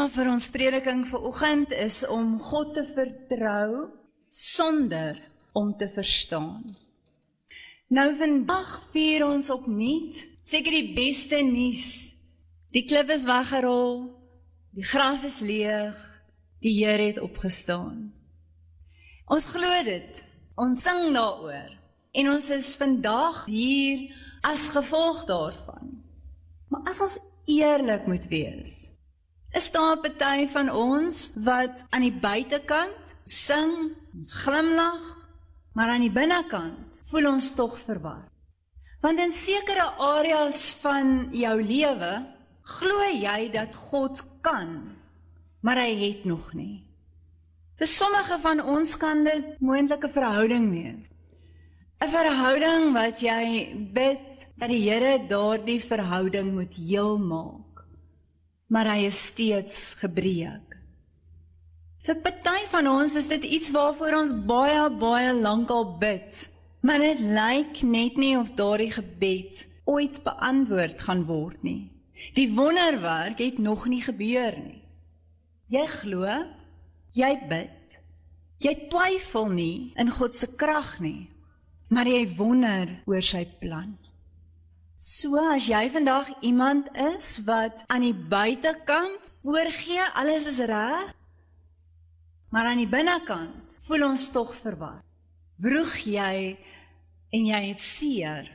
Boodskap vir ons prediking vanoggend is om God te vertrou sonder om te verstaan. Nou vandag vier ons opnuut seker die beste nuus. Die klip is weggerol, die graf is leeg, die Here het opgestaan. Ons glo dit, ons sing daaroor en ons is vandag hier as gevolg daarvan. Maar as ons eerlik moet wees, is daar 'n party van ons wat aan die buitekant sing, ons glimlag, maar aan die binnekant voel ons tog verward. Want in sekere areas van jou lewe glo jy dat God kan, maar hy het nog nie. Vir sommige van ons kan dit moontlik 'n verhouding wees. 'n Verhouding wat jy bid dat die Here daardie verhouding moet heel maak, maar hy is steeds gebreek. Vir party van ons is dit iets waarvoor ons baie lank al bid, maar dit lyk net nie of daardie gebed ooit beantwoord gaan word nie. Die wonderwerk het nog nie gebeur nie. Jy glo, jy bid, jy twyfel nie in God se krag nie, maar jy wonder oor sy plan. So as jy vandag iemand is wat aan die buitekant voorgee alles is reg, maar aan die binnekant voel ons tog verward. Vroeg jy en jy het seer,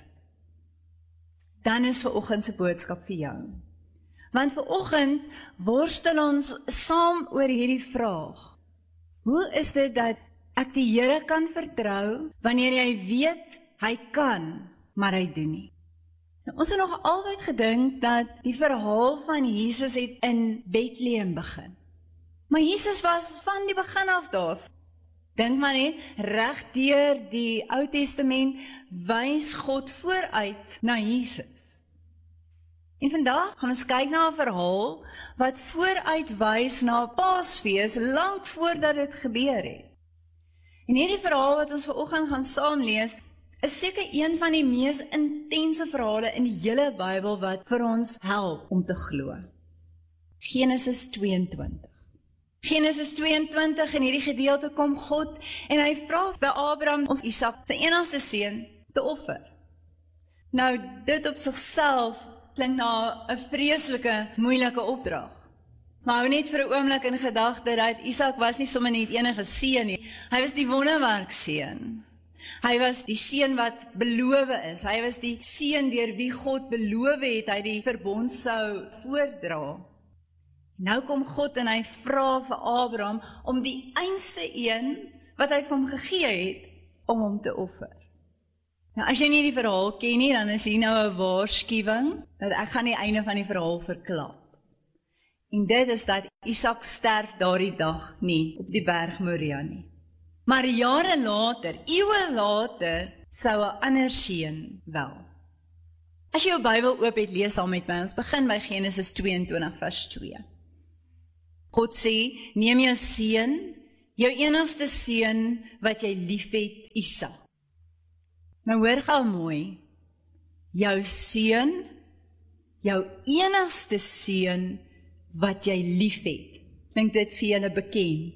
dan is vanoggend se boodskap vir jou. Want vanoggend worstel ons saam oor hierdie vraag. Hoe is dit dat ek die Here kan vertrou, wanneer jy weet, hy kan, maar hy doen nie? Nou, ons het nog altyd gedink dat die verhaal van Jesus het in Bethlehem begin. Maar Jesus was van die begin af daar. Dink maar net, reg deur die Ou Testament wys God vooruit na Jesus. En vandag gaan ons kyk na 'n verhaal wat vooruit wys na 'n Paasfees lank voordat dit gebeur het. En hierdie verhaal wat ons vanoggend gaan saam lees, is seker een van die mees intense verhale in die hele Bybel wat vir ons help om te glo. Genesis 22. Genesis 22, in hierdie gedeelte kom God en hy vra vir Abraham om Isak, sy enigste seun, te offer. Nou, dit op sigself klink na 'n vreeslike, moeilike opdrag. Maar hou net vir 'n oomblik in gedagte dat Isak was nie sommer net enige seun nie. Hy was die wonderwerkseun. Hy was die seun wat beloof is. Hy was die seun deur wie God beloof het hy die verbond sou voordra. Nou kom God en hy vra vir Abraham om die einste een wat hy vir hom gegee het, om hom te offer. Nou as jy nie die verhaal ken nie, dan is hier nou 'n waarskuwing, dat ek gaan die einde van die verhaal verklap. En dit is dat Isak sterf daardie dag nie, op die berg Moria nie. Maar jare later, eeue later, sou 'n ander seun wel. As jy jou Bybel oop het, lees saam met my, ons begin by Genesis 22 vers 2. God sê, neem jou seun, jou enigste seun wat jy liefhet, Isak. Nou hoor gou mooi, jou seun, jou enigste seun wat jy liefhet. Klink dit vir julle bekend?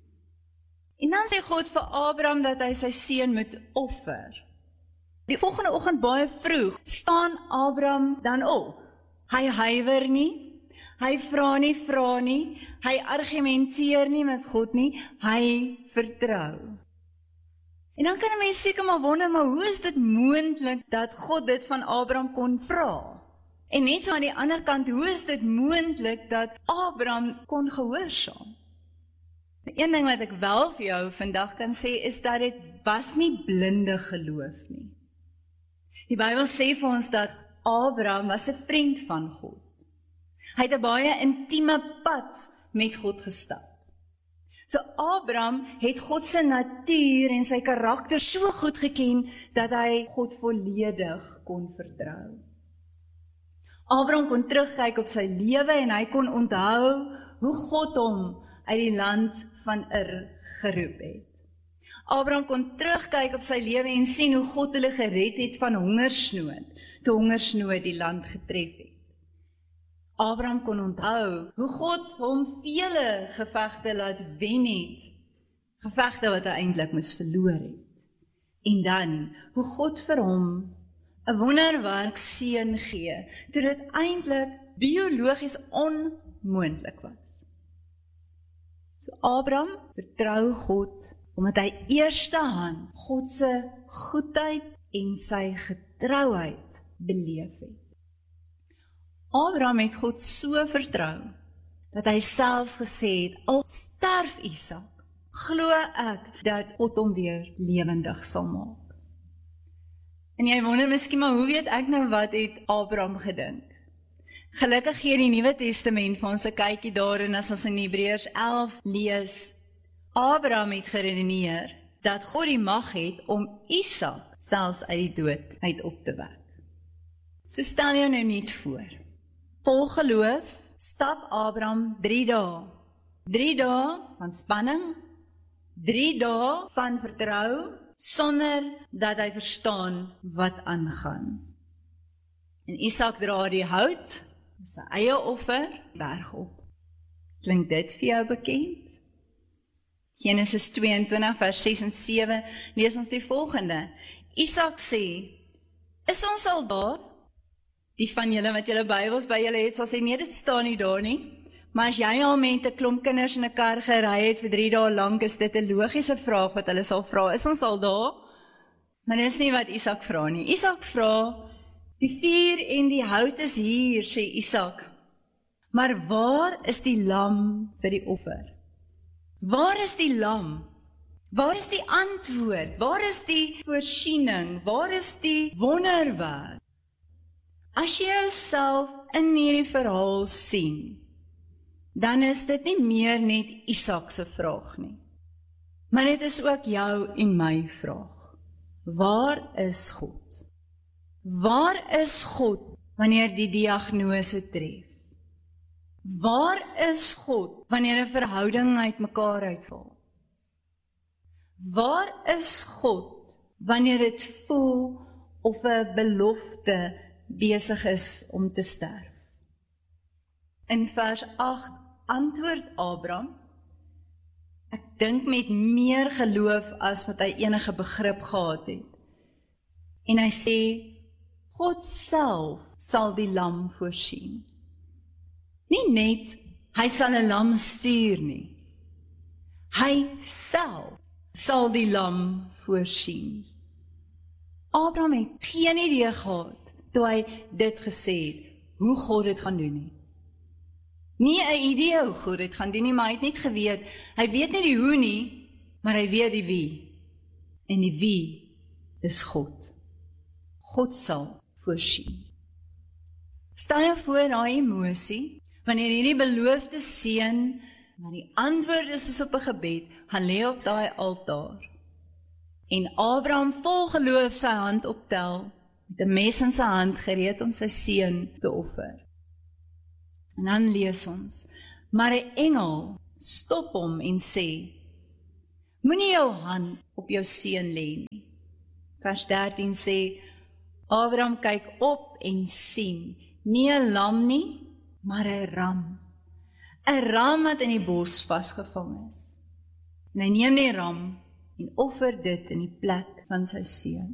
En dan sê God vir Abraham dat hy sy seun moet offer. Die volgende oggend baie vroeg staan Abraham dan op. Hy huiwer nie, hy vra nie, hy argumenteer nie met God nie, hy vertrou. En dan kan 'n mens seker maar wonder, maar hoe is dit moontlik dat God dit van Abraham kon vra? En net so aan die ander kant, hoe is dit moontlik dat Abraham kon gehoorsaam? Een ding wat ek wel vir jou vandag kan sê, is dat dit was nie blinde geloof nie. Die Bybel sê vir ons dat Abraham was 'n vriend van God. Hy het 'n baie intieme pad met God gestap. So Abraham het God se natuur en sy karakter so goed geken, dat hy God volledig kon vertrou. Abraham kon terugkyk op sy lewe en hy kon onthou hoe God hom uit die land van Ur geroep het. Abraham kon terugkyk op sy lewe en sien hoe God hulle gered het van hongersnood, toe hongersnood die land getref het. Abraham kon onthou hoe God hom vele gevegte laat wen het, gevegte wat hy eintlik moes verloor het. En dan, hoe God vir hom 'n wonderwerk seun gee, toe dit eintlik biologies onmoontlik was. So Abraham vertrou God, omdat hy eerstehand God se goedheid en sy getrouheid beleef het. Abraham het God so vertrou, dat hy selfs gesê het, al sterf Isak, glo ek dat God hom weer lewendig sal maak. En jy wonder miskien, maar hoe weet ek nou wat het Abraham gedink? Gelukkig gee die Nuwe Testament vir ons 'n kykie daarin as ons in Hebreërs 11 lees. Abraham het geredeneer dat God die mag het om Isak selfs uit die dood uit op te wek. So stel jou nou net voor. Vol geloof stap Abraham 3 dae. 3 dae van spanning, 3 dae van vertrou, sonder dat hy verstaan wat aangaan. En Isak dra die hout, sy eie offer, berg op. Klink dit vir jou bekend? Genesis 22 vers 6 en 7 lees ons die volgende. Isak sê, is ons al daar? Die van julle wat julle Bybels by julle het, sal sê, nee, dit staan nie daar nie. Maar as jy al met 'n klomp kinders in 'n kar gery het vir 3 dae lank, is dit 'n logiese vraag wat hulle sal vra, is ons al daar? Maar dis nie wat Isak vra nie. Isak vra, die vuur en die hout is hier, sê Isak. Maar waar is die lam vir die offer? Waar is die lam? Waar is die antwoord? Waar is die voorsiening? Waar is die wonderwerk? As jy jouself in hierdie verhaal sien, dan is dit nie meer net Isak se vraag nie. Maar dit is ook jou en my vraag. Waar is God? Waar is God wanneer die diagnose tref? Waar is God wanneer 'n verhouding uitmekaar uitval? Waar is God wanneer dit voel of 'n belofte besig is om te sterf? In vers 8 antwoord Abraham, ek dink met meer geloof as wat hy enige begrip gehad het. En hy sê, God self sal die lam voorsien. Nie net, hy sal 'n lam stuur nie. Hy self sal die lam voorsien. Abraham het geen idee gehad, toe hy dit gesê het, hoe God dit gaan doen nie. Nie 'n idee hoe God dit gaan doen nie, maar hy het net geweet, hy weet nie die hoe nie, maar hy weet die wie. En die wie is God. God sal voorsien. Stel jou voor daai emosie, wanneer hierdie beloofde seun, maar die antwoord is soos op 'n gebed, gaan lê op daai altaar. En Abraham vol geloof sy hand optel, met 'n mes in sy hand gereed om sy seun te offer. En dan lees ons, maar 'n engel stop hom en sê, moenie jou hand op jou seun lê nie. Vers 13 sê, Abraham kyk op en sien, nie 'n lam nie, maar 'n ram. 'n Ram wat in die bos vasgevang is. En hy neem die ram en offer dit in die plek van sy seun.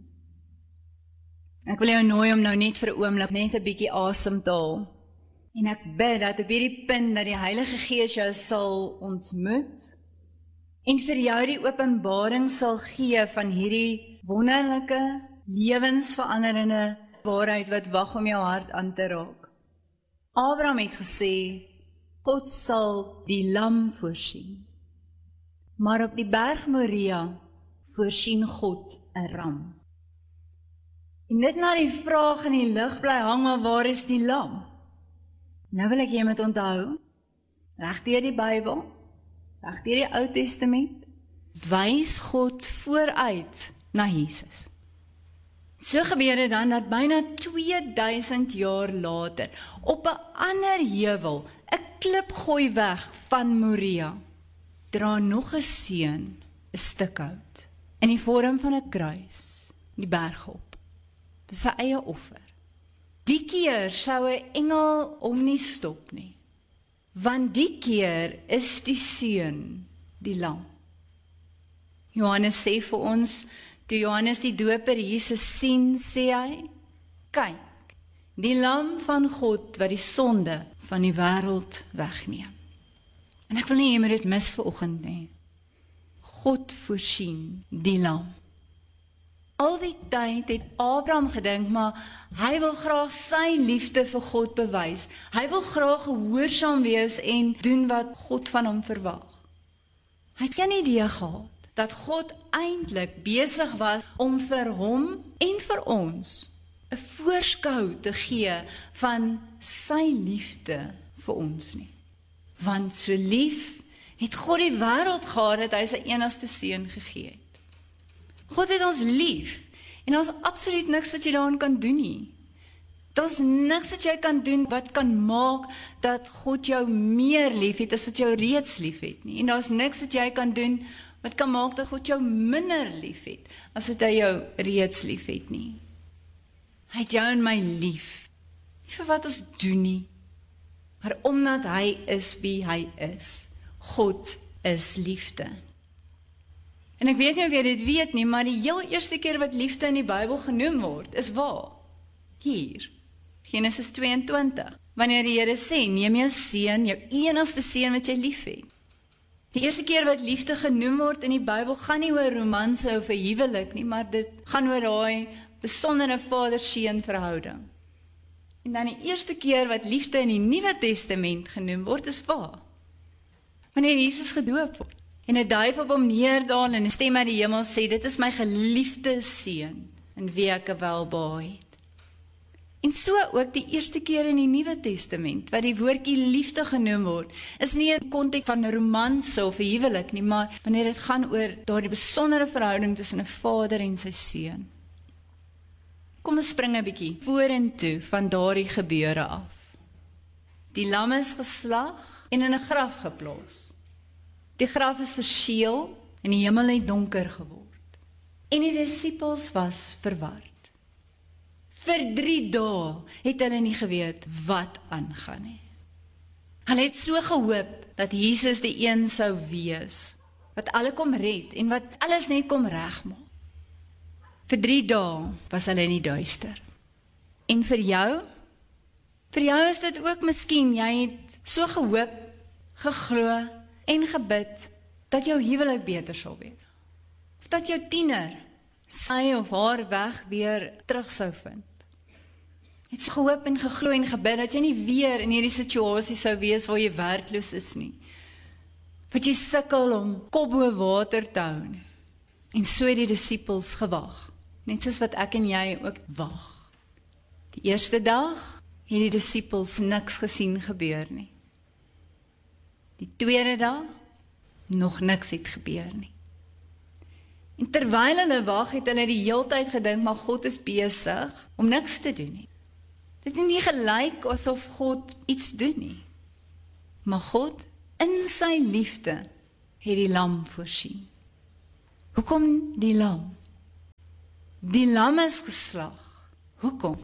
Ek wil jou nooi om nou net vir 'n oomblik net 'n bietjie asem te haal. En ek bid dat op hierdie punt dat die Heilige Gees jou sal ontmoet en vir jou die openbaring sal gee van hierdie wonderlike, lewensveranderende waarheid wat wag om jou hart aan te raak. Abraham het gesê, God sal die lam voorsien. Maar op die berg Moria voorsien God 'n ram. En dit laat die vraag in die lug bly hang, waar is die lam? Nou wil ek jy moet onthou, regdeur die Bybel, regdeur die Ou Testament, wys God vooruit na Jesus. So gebeur dit dan dat byna 2000 jaar later, op 'n ander heuwel, 'n klip gooi weg van Moria, dra nog 'n seun 'n stuk hout, in die vorm van 'n kruis, die berg op, vir sy eie offer. Die keer sou 'n engel hom nie stop nie, want die keer is die seun, die lam. Johannes sê vir ons, toe Johannes die doper Jesus sien, sê hy, kyk, die lam van God wat die sonde van die wêreld wegneem. En ek wil nie jy moet dit mis vanoggend nie. God voorsien die lam. Al die tyd het Abraham gedink, maar hy wil graag sy liefde vir God bewys. Hy wil graag gehoorsaam wees en doen wat God van hom verwag. Hy het geen idee gehad dat God eintlik besig was om vir hom en vir ons 'n voorskou te gee van sy liefde vir ons nie. Want so lief het God die wêreld gehad dat hy sy enigste seun gegee het. God het ons lief en daar's absoluut niks wat jy daaraan kan doen nie. Daar's niks wat jy kan doen wat kan maak dat God jou meer lief het as wat jou reeds lief het nie. En daar's niks wat jy kan doen wat kan maak dat God jou minder lief het as wat hy jou reeds lief het nie. Hy het jou en my lief. Nie vir wat ons doen nie, maar omdat hy is wie hy is. God is liefde. En ek weet nie of jy dit weet nie, maar die heel eerste keer wat liefde in die Bybel genoem word, is waar? Hier, Genesis 22. Wanneer die Here sê, neem jou seun, jou enigste seun wat jy lief het. Die eerste keer wat liefde genoem word in die Bybel, gaan nie oor romanse of 'n huwelik nie, maar dit gaan oor daai besondere vader-seun verhouding. En dan die eerste keer wat liefde in die Nuwe Testament genoem word, is waar? Wanneer Jesus gedoop word, en 'n duif op hom neerdaal en 'n stem uit die hemel sê, dit is my geliefde seun, in wie ek welbehae het. En so ook die eerste keer in die Nuwe Testament, wat die woordjie liefde genoem word, is nie in konteks van 'n romanse of 'n huwelik nie, maar wanneer dit gaan oor daardie besondere verhouding tussen 'n vader en sy seun. Kom ons spring 'n bietjie vorentoe van daardie gebeure af. Die lam is geslag en in 'n graf geplaas. Die graf is verseël en die hemel het donker geword. En die disippels was verward. Vir 3 dae het hulle nie geweet wat aangaan nie. Hulle het so gehoop dat Jesus die een sou wees, wat alle kom red en wat alles net kom regmaak. Vir 3 dae was hulle in die duister. En vir jou is dit ook miskien, jy het so gehoop, geglo en gebid, dat jou huwelik beter sal wees. Of dat jou tiener sy of haar weg weer terug sou vind. Jy het so gehoop en geglo en gebid, dat jy nie weer in hierdie situasie sou wees waar jy werkloos is nie. Wat jy sukkel om kop bo water te hou nie. En so het die disippels gewag, net soos wat ek en jy ook wag. Die eerste dag het die disippels niks gesien gebeur nie. Die tweede dag, nog niks het gebeur nie. En terwyl hulle wag, het hulle die heeltyd gedink, maar God is besig om niks te doen nie. Dit het nie gelyk asof God iets doen nie. Maar God, in sy liefde, het die lam voorsien. Hoekom die lam? Die lam is geslag. Hoekom?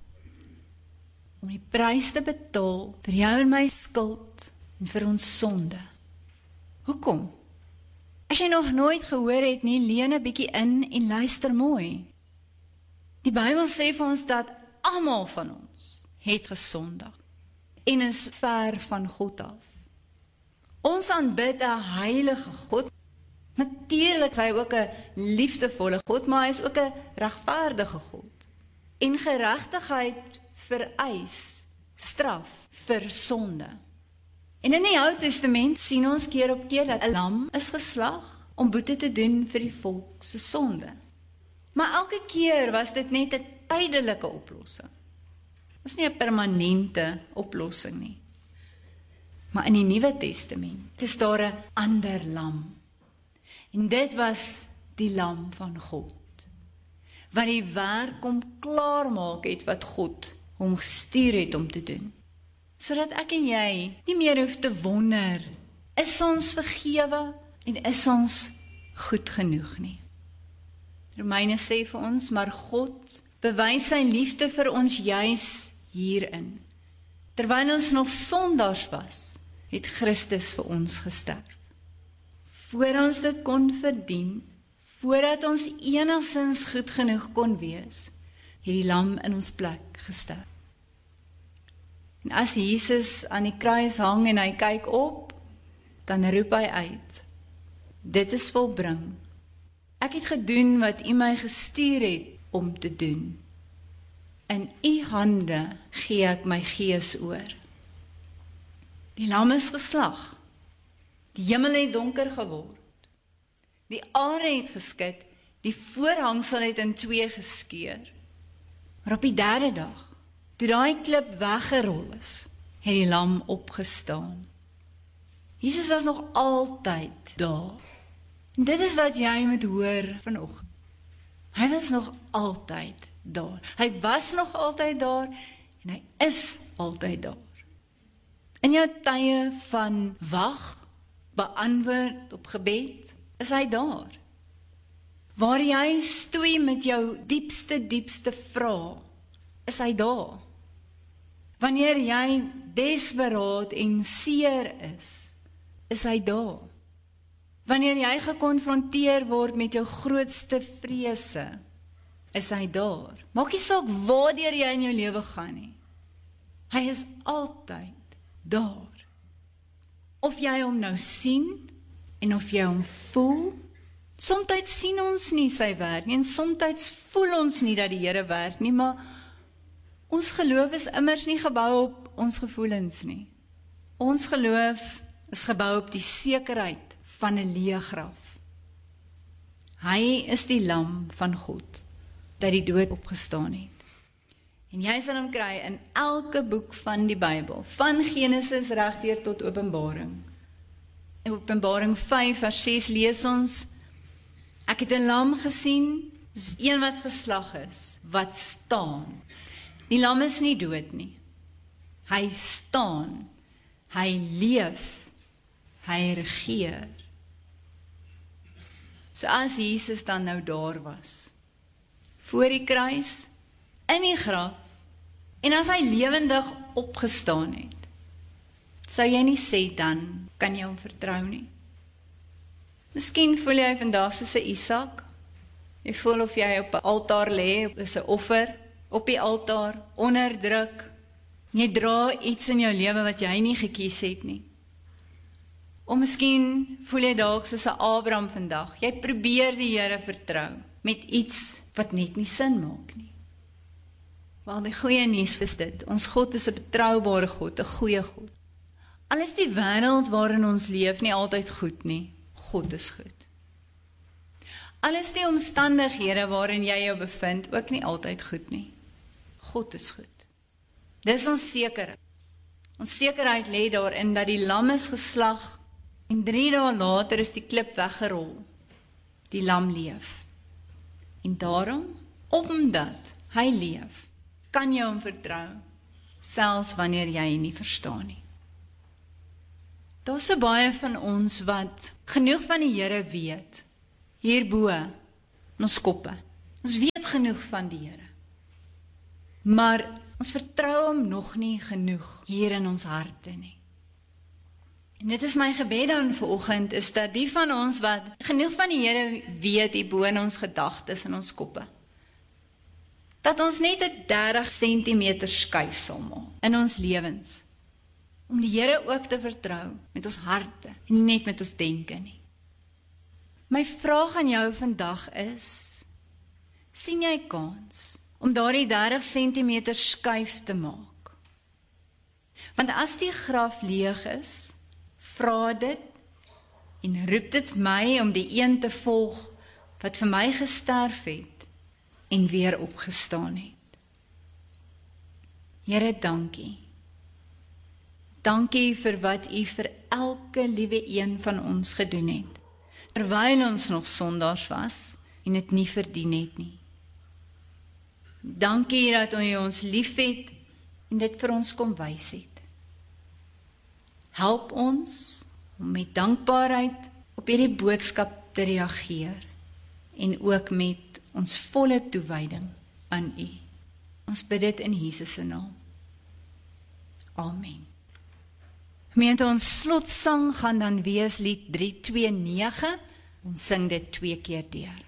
Om die prys te betaal vir jou en my skuld en vir ons sonde. Hoekom? As jy nog nooit gehoor het nie, leun 'n bietjie in en luister mooi. Die Bybel sê vir ons dat almal van ons het gesondig en is ver van God af. Ons aanbid 'n heilige God. Natuurlik is hy ook 'n liefdevolle God, maar hy is ook 'n regverdige God. En geregtigheid vereis straf vir sonde. En in die Ou Testament sien ons keer op keer dat 'n lam is geslag om boete te doen vir die volk se sonde. Maar elke keer was dit net 'n tydelike oplossing. Dit was nie 'n permanente oplossing nie. Maar in die Nuwe Testament is daar 'n ander lam. En dit was die lam van God. Wat die werk kom klaarmaak het wat God hom gestuur het om te doen. Sodat ek en jy nie meer hoef te wonder, is ons vergewe en is ons goed genoeg nie. Romeine sê vir ons, maar God bewys sy liefde vir ons juis hierin. Terwyl ons nog sondaars was, het Christus vir ons gesterf. Voor ons dit kon verdien, voordat ons enigstens goed genoeg kon wees, het die lam in ons plek gesterf. En as Jesus aan die kruis hang en hy kyk op, dan roep hy uit, dit is volbring. Ek het gedoen wat U my gestuur het om te doen. In U hande gee ek my gees oor. Die lam is geslag. Die hemel het donker geword. Die aarde het geskit, die voorhangsel het in twee geskeur. Maar op die derde dag, toe daai klip weggerol is, het die lam opgestaan. Jesus was nog altyd daar. En dit is wat jy moet hoor vanoggend. Hy was nog altyd daar. Hy was nog altyd daar en hy is altyd daar. In jou tye van wag, beantwoord op gebed, is hy daar. Waar jy stoei met jou diepste vrae, is hy daar. Wanneer jy desperaat en seer is hy daar. Wanneer jy gekonfronteer word met jou grootste vrese, is hy daar. Maak nie saak waardeur jy in jou lewe gaan nie. Hy is altyd daar. Of jy hom nou sien, en of jy hom voel, somtyds sien ons nie sy werk nie, en somtyds voel ons nie dat die Here werk nie, maar ons geloof is immers nie gebou op ons gevoelens nie. Ons geloof is gebou op die sekerheid van 'n leë graf. Hy is die lam van God, dat die dood opgestaan het. En jy sal hom kry in elke boek van die Bybel, van Genesis regdeur tot Openbaring. In Openbaring 5 vers 6 lees ons, ek het 'n lam gesien, dis een wat geslag is, wat staan. Die lam is nie dood nie. Hy staan, hy leef, hy regeer. So as Jesus dan nou daar was, voor die kruis, in die graf, en as hy lewendig opgestaan het, sou jy nie sê dan, kan jy hom vertrou nie. Miskien voel jy vandag soos 'n Isak, jy voel of jy op 'n altaar lê, is 'n offer, op die altaar, onderdruk, jy dra iets in jou lewe wat jy nie gekies het nie. Of miskien voel jy dalk soos 'n Abraham vandag, jy probeer die Here vertrou, met iets wat net nie sin maak nie. Wel, die goeie nuus is dit, ons God is 'n betroubare God, 'n goeie God. Al is die wêreld waarin ons leef nie altyd goed nie, God is goed. Al is die omstandighede waarin jy jou bevind ook nie altyd goed nie, God is goed. Dis ons sekerheid. Ons sekerheid lê daarin dat die lam is geslag en 3 dae later is die klip weggerol. Die lam leef. En daarom, omdat hy leef, kan jy hom vertrou, selfs wanneer jy nie verstaan nie. Daar's so baie van ons wat genoeg van die Here weet, hierbo in ons koppe. Ons weet genoeg van die Here. Maar ons vertrou hom nog nie genoeg hier in ons harte nie. En dit is my gebed dan vanoggend, is dat die van ons wat genoeg van die Here weet, hierbo in ons gedagtes en ons koppe, dat ons net 'n 30 centimeter skuif sal maak in ons lewens, om die Here ook te vertrou met ons harte, en nie net met ons denke nie. My vraag aan jou vandag is, sien jy kans om daardie 30 centimeter skuif te maak? Want as die graf leeg is, vra dit en roep dit my om die een te volg wat vir my gesterf het en weer opgestaan het. Here, dankie. Dankie vir wat U vir elke liewe een van ons gedoen het, terwyl ons nog sondaars was en dit nie verdien het nie. Dankie dat U ons liefhet en dit vir ons kom wys het. Help ons om met dankbaarheid op hierdie boodskap te reageer en ook met ons volle toewyding aan U. Ons bid dit in Jesus se naam. Amen. Gemeente, ons slotsang gaan dan wees lied 329. Ons sing dit 2 keer deur.